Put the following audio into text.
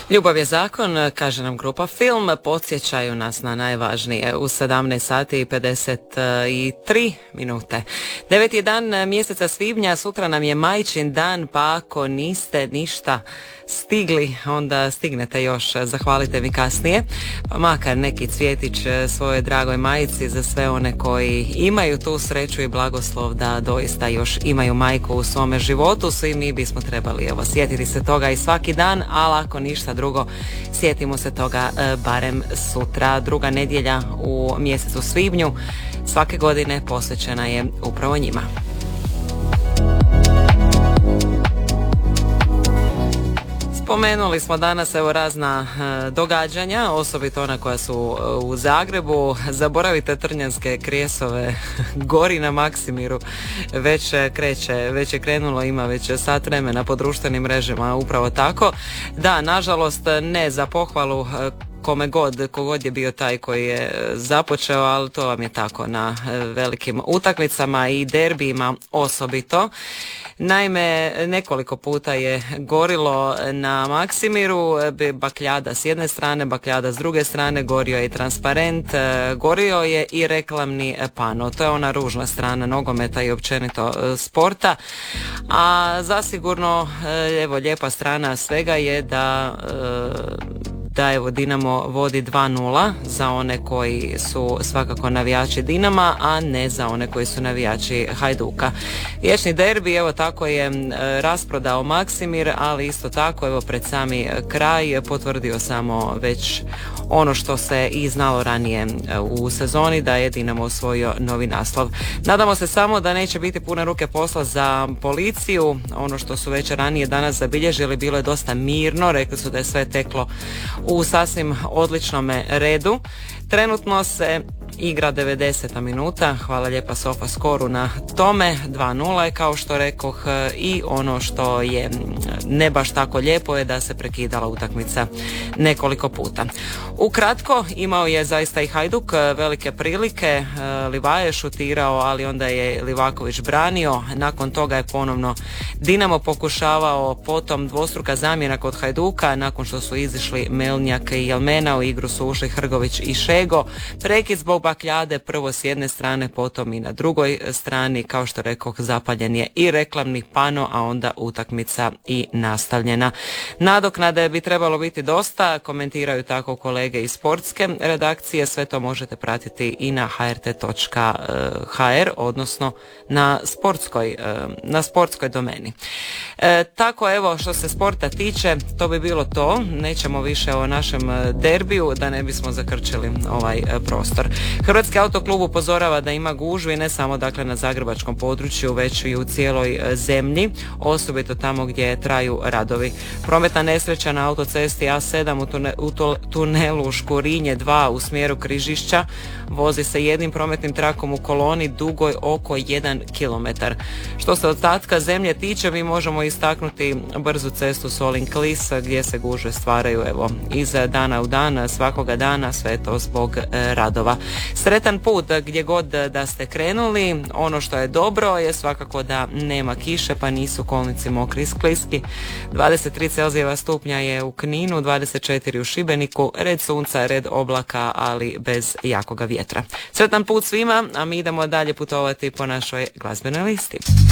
Ljubav je zakon, kaže nam grupa Film, podsjećaju nas na najvažnije u 17 sati i 53 minute. 9. dan mjeseca svibnja, sutra nam je Majčin dan, pa ako niste ništa stigli, onda stignete još, zahvalite mi kasnije, pa makar neki cvjetić svojoj dragoj majici za sve one koji imaju tu sreću i blagoslov da doista još imaju majku u svome životu. Svi mi bismo trebali sjetiti se toga i svaki dan, ali ako ništa drugo, sjetimo se toga barem sutra. Druga nedjelja u mjesecu svibnju svake godine posvećena je upravo njima. Spomenuli smo danas razna događanja, osobito ona koja su u Zagrebu. Zaboravite trnjanske krijesove, gori na Maksimiru, već je krenulo, ima već sat vremena po društvenim mrežama, upravo tako. Da, nažalost, ne za pohvalu kogod je bio taj koji je započeo, ali to vam je tako na velikim utakmicama i derbijima osobito. Naime, nekoliko puta je gorilo na Maksimiru, bakljada s jedne strane, bakljada s druge strane, gorio je i transparent, gorio je i reklamni pano. To je ona ružna strana nogometa i općenito sporta. A zasigurno, lijepa strana svega je da Dinamo vodi 2:0 za one koji su svakako navijači Dinama, a ne za one koji su navijači Hajduka. Vječni derbi, tako je rasprodao Maksimir, ali isto tako pred sami kraj potvrdio samo već ono što se i znalo ranije u sezoni, da je Dinamo osvojio novi naslov. Nadamo se samo da neće biti pune ruke posla za policiju. Ono što su već ranije danas zabilježili bilo je dosta mirno, rekli su da je sve teklo u sasvim odličnom redu. Trenutno se igra 90. minuta, hvala lijepa Sofa Skoru na tome, 2:0 je kao što rekoh, i ono što je ne baš tako lijepo je da se prekidala utakmica nekoliko puta. Ukratko, imao je zaista i Hajduk velike prilike, Livaja je šutirao, ali onda je Livaković branio, nakon toga je ponovno Dinamo pokušavao, potom dvostruka zamjena kod Hajduka, nakon što su izišli Melnjak i Jelmena, u igru su ušli Hrgović i Šego, prekid zbog bakljade, prvo s jedne strane, potom i na drugoj strani, kao što rekoh, zapaljen je i reklamni pano, a onda utakmica i nastavljena. Nadoknade bi trebalo biti dosta, komentiraju tako kolege iz sportske redakcije, sve to možete pratiti i na hrt.hr, odnosno na sportskoj domeni. Tako što se sporta tiče, to bi bilo to, nećemo više o našem derbiju, da ne bismo zakrčili ovaj prostor. Hrvatski autoklub upozorava da ima gužvi ne samo na zagrebačkom području, već i u cijeloj zemlji, osobito tamo gdje traju radovi. Prometna nesreća na autocesti A7 u tunelu Škurinje 2 u smjeru Križišća, vozi se jednim prometnim trakom u koloni dugoj oko 1 km. Što se ostatka zemlje tiče, mi možemo istaknuti brzu cestu Solin-Klis, gdje se gužve stvaraju iz dana u dan, svakoga dana, sve to zbog radova. Sretan put gdje god da ste krenuli. Ono što je dobro je svakako da nema kiše, pa nisu kolnici mokri i skliski. 23 Celzijeva stupnja je u Kninu, 24 u Šibeniku, red sunca, red oblaka, ali bez jakoga vjetra. Sretan put svima, a mi idemo dalje putovati po našoj glazbenoj listi.